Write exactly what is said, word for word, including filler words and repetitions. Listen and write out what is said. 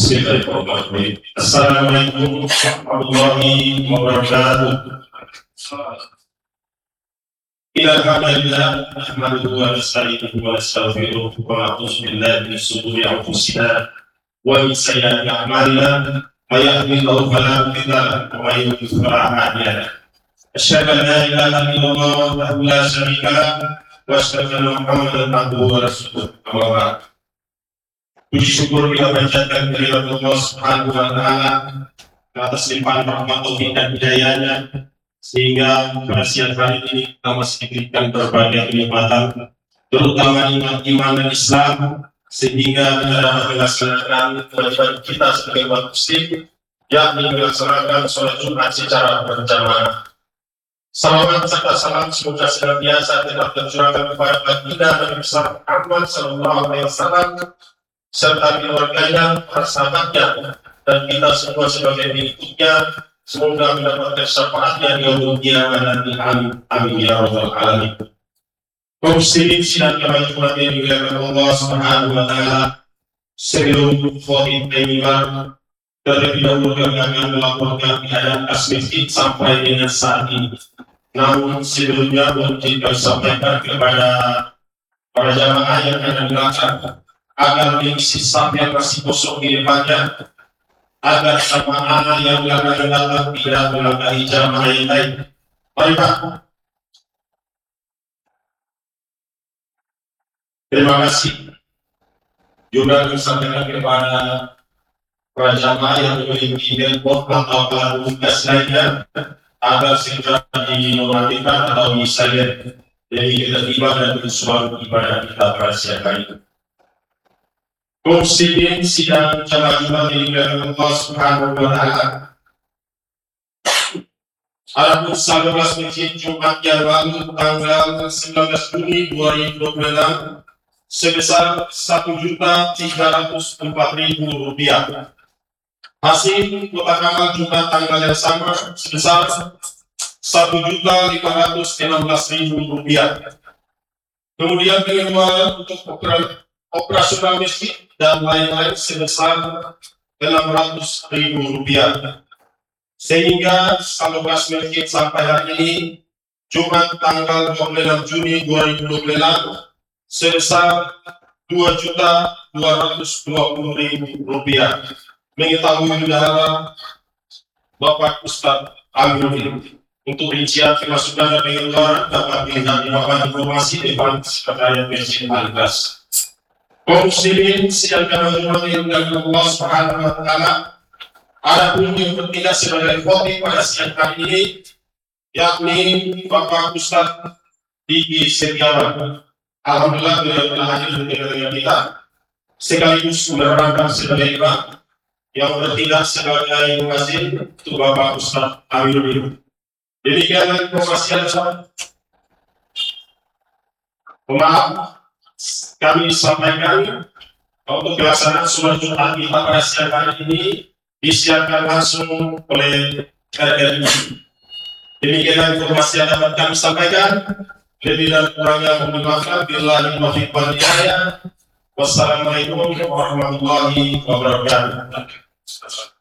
Bismillahirrahmanirrahim. Assalamualaikum warahmatullahi wabarakatuh. Alhamdulillah, nahmaduhu wa nasta'inuhu wa nastaghfiruh wa na'udzu billahi min shururi anfusina wa min sayyiati a'malina. May yahdihillahu fala mudilla lahu wa may yudlil fala hadiya lahu. Asyhadu an la ilaha illallah wahdahu la syarika lahu wa asyhadu anna Muhammadan abduhu wa rasuluh. Amma ba'd. Puji syukur kita panjatkan kehadirat Allah Subhanahu wa Ta'ala atas limpahan rahmat taufik dan hidayahnya, sehingga pada siang hari ini kita masih diberikan berbagai kenikmatan, terutama iman iman dan Islam, sehingga kita dapat melaksanakan kewajiban kita sebagai umat Muslim, yakni melaksanakan sholat Jumat secara berjamaah. Salawat serta salam semoga senantiasa tetap tercurahkan kepada baginda Nabi Muhammad Sallallahu Alaihi Wasallam serta keluarganya, para sahabatnya, dan kita semua sebagai pengikutnya. Semoga mendapatkan syafaatnya di yaumul qiyamah nanti. Amin amin ya rabbal alamin. Kaum muslimin sidang yang dirahmati oleh Allah Subhanahu wa Ta'ala, sebelum khotib imam terlebih dahulu kami akan melaporkan keadaan Asmifid sampai dengan saat ini. Namun sebelumnya mungkin kami sampaikan kepada para jamaah yang ada di belakang agar mengisi saf yang masih kosong di depannya, agar jamaah yang akan datang tidak melangkahi jamaah yang lain. Mari Pak. Terima kasih. Juga kami sampaikan kepada para jamaah yang memiliki handphone atau alat tugas lainnya agar segera dinonaktifkan atau disilent. Jadi kita tiba dan bersuara ibadah kita pada siang hari ini. Muslimin sidang jamaah Jumat yang dimuliakan Allah Subhanahu wa Ta'ala. Adapun sembilan belas masjid Jumat yang lalu tanggal sembilan belas Juni dua ribu dua puluh enam sebesar satu juta tiga ratus empat ribu rupiah. Hasil kotak amal Jumat tanggal yang sama sebesar satu juta lima ratus enam belas ribu rupiah. Kemudian pengeluaran untuk operasional masjid dan lain-lain sebesar enam ratus ribu rupiah. Sehingga saldokas masjid sampai hari ini Jumat tanggal dua puluh enam Juni dua ribu dua puluh enam sebesar dua juta dua ratus dua puluh ribu rupiah. Mengetahui bendahara Bapak Ustadz Amirul. Untuk rincian pemasukan dan pengeluaran dapat dilihat di papan informasi depan sekretariat masjid Al-Ikhlas. Kaum muslimin sidang jamaah Jumat yang dimuliakan Allah Subhanahu wa Ta'ala, adapun yang bertindak sebagai khotib pada siang hari ini yakni Bapak Ustadz Diki Setiawan. Alhamdulillah beliau telah hadir di tengah kita sekaligus menerangkan sebagai imam. Yang bertindak sebagai muazzin itu Bapak Ustadz Amirul. Demikian informasi yang saya maaf kami sampaikan untuk pelaksanaan sholat Jumat kita pada siang hari ini disiarkan langsung oleh R R I. Demikian informasi yang dapat kami sampaikan. Lebih dan kurangnya mohon maaf. Billahi taufiq wal hidayah. Wassalamualaikum warahmatullahi wabarakatuh.